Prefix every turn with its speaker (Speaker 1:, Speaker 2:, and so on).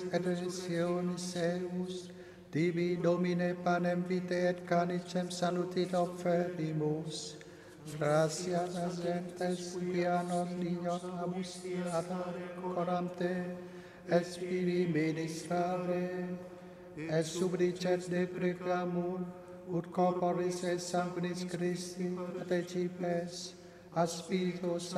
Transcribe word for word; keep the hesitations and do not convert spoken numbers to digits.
Speaker 1: et resurrectionis eius, tibi Domine panem vitae et canicem salutit oferimus. Gratias a gentes quia nos Dios abusiata coram te, et spiri ministrare, et subricet de preclamur, ut corporis et sanguinis Christi, partecipes, a Spiritus